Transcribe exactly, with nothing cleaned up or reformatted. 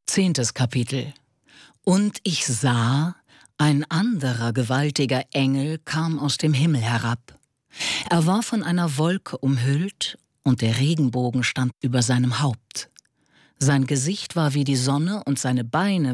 Zehntes Kapitel. Und ich sah, ein anderer gewaltiger Engel kam aus dem Himmel herab. Er war von einer Wolke umhüllt, und der Regenbogen stand über seinem Haupt. Sein Gesicht war wie die Sonne, und seine Beine